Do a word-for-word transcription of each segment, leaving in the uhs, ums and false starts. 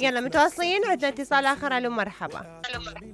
يلا متواصلين، عندنا اتصال آخر. ألو مرحبا.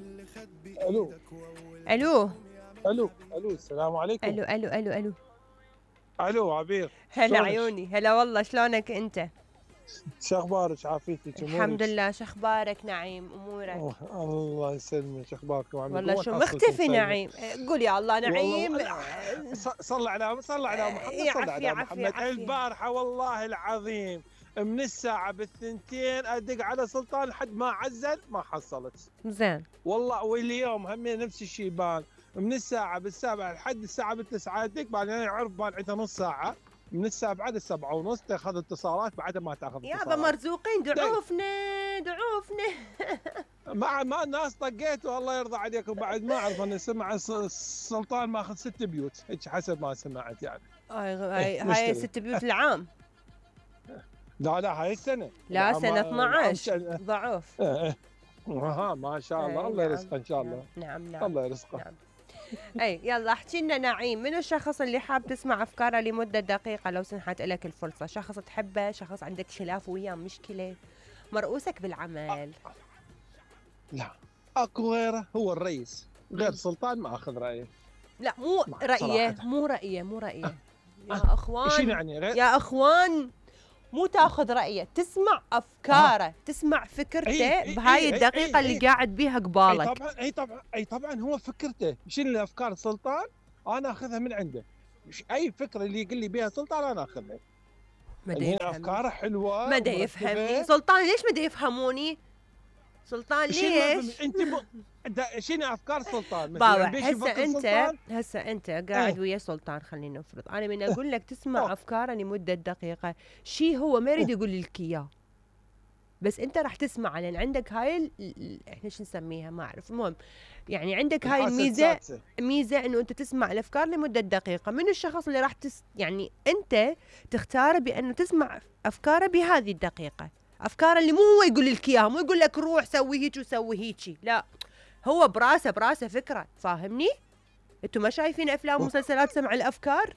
الو ألو الو الو السلام عليكم. ألو ألو ألو ألو الو عبير، هلا شلونك؟ عيوني، هلا والله، شلونك أنت؟ شو اخبارك؟ عافيتك؟ الحمد امورك؟ لله، شخبارك نعيم؟ أمورك؟ أوه، الله يسلمك. اخباركم عاملين؟ والله وين شو حصلكم مختفي سايبه؟ نعيم؟ قول يا الله والله نعيم. لا، ص- صل على صل على محمد، يا صل عافية على عافية محمد. عافية. البارحه والله العظيم من الساعه بالثنتين ادق على سلطان لحد ما عزل ما حصلت. زين. والله واليوم هم نفس الشيء بان من الساعه بالسابعه لحد الساعه بالتسعه ادق، بعدين يعرف بان عنده نص ساعه من السابعه للسبعه ونص تاخذ اتصالات، بعد ما تاخذ يابا اتصالات. مرزوقين، دعوفنا دعوفنا. مع ما الناس طقيتوا الله يرضى عليكم. بعد ما اعرف انا سمع الس- السلطان ماخذ ست بيوت هيك حسب ما سمعت يعني. هاي إيه هاي هاي مشتري. ست بيوت العام. لا لا هاي السنه. لا العام- سنة العام اثنعش كان- ضعوف. إيه، إيه. ها ما شاء الله، أي الله نعم، يرزقه ان شاء الله. نعم نعم الله يرزقه. نعم. اي يلا احكي لنا نعيم، منو الشخص اللي حاب تسمع افكاره لمده دقيقه لو سنحت لك الفرصه؟ شخص تحبه، شخص عندك خلاف وياه، مشكله، مرؤوسك بالعمل؟ لا اكو غيره، هو الرئيس. غير سلطان ما اخذ رايه. لا مو ما- رايه، صراحة. مو رايه، مو رايه يا شو اخوان، يعني غير؟ يا اخوان، مو تاخذ رايه، تسمع افكاره، تسمع إي- فكرته إي- بهاي إي- الدقيقه إي- اللي إي. قاعد بيها اي قبالك. طبعا اي طبعا اي طبعا هو فكرته. شنو الافكار سلطان انا اخذها من عنده. ش- اي فكره اللي يقول لي بيها سلطان انا اخذها. ما دا اللي هنا يفهمني، افكاره حلوه ما دا ومرتبة. يفهمني سلطان. ليش ما دا يفهموني سلطان؟ شنو ما ليش؟ فهمت؟ انت ب... دا- شنو افكار سلطان مثلا؟ باوع، يعني بيش هسه يفكر انت سلطان. هسه انت قاعد إيه. ويا سلطان، خلينا نفرض انا من اقول لك تسمع أوه. افكاره لمده دقيقه، شي هو ما يريد يقول لك اياه، بس انت راح تسمع لان عندك هاي ال... ال- احنا شو نسميها ما اعرف، المهم يعني عندك هاي الحاسة الميزه، السادسة. ميزه انه انت تسمع الافكار لمده دقيقه. من الشخص اللي راح تس يعني انت تختاره بانه تسمع افكاره بهذه الدقيقه، افكاره اللي مو هو يقول لك اياها، مو يقول لك روح سوي هيك وسوي هيك، لا، هو براسه براسه فكره، فاهمني؟ انتم ما شايفين افلام ومسلسلات سمع الافكار؟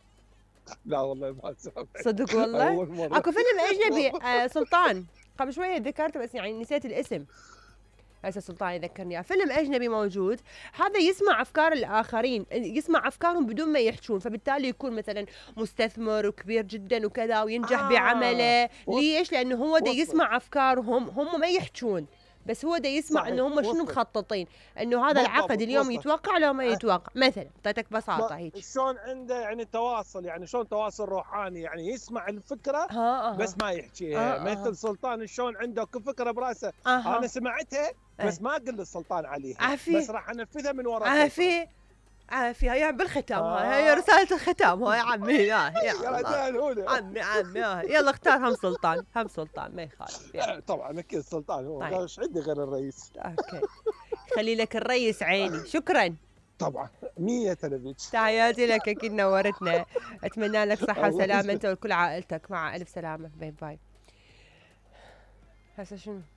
لا والله ما سامع. صدق والله. أول مرة. اكو فيلم اجنبي آه سلطان، قبل شويه ذكرته بس يعني نسيت الاسم، هسه سلطان يذكرني إياه. فيلم اجنبي موجود، هذا يسمع افكار الاخرين، يسمع افكارهم بدون ما يحجون، فبالتالي يكون مثلا مستثمر وكبير جدا وكذا وينجح آه. بعمله. وص- ليش؟ لانه هو دا وصل. يسمع افكارهم، هم ما يحجون، بس هو دا يسمع صحيح، انه هم شنو وصل. مخططين، انه هذا بالضبط، العقد اليوم وصل. يتوقع لو ما يتوقع. مثلا اعطيتك بساطه ما- هيك. شلون عنده يعني تواصل، يعني شلون تواصل روحاني، يعني يسمع الفكره ها ها بس ما يحكيها. آه، آه. مثل سلطان شلون عنده كل فكره براسه. أها. انا سمعتها بس إيه. ما اقول للسلطان عليها، عافية. بس راح انفذها من وراء عافية عافية، هي بالختام آه. هاي، هي رسالة الختام هاي عمي. يا يا يا الله. رجال هنا. عمي عمي يا- يلا اختار هم سلطان، هم سلطان ما يخالف. يلا. آه، طبعا اكيد السلطان هو. طيب. ايش عندي غير الرئيس؟ اوكي، خلي لك الريس عيني. شكرا، طبعا مية تلفيج. تحياتي لك، اكيد نورتنا. اتمنى لك صحة الله وسلامة يسلمك. انت وكل عائلتك، مع الف سلامة. باي باي. هسه شنو؟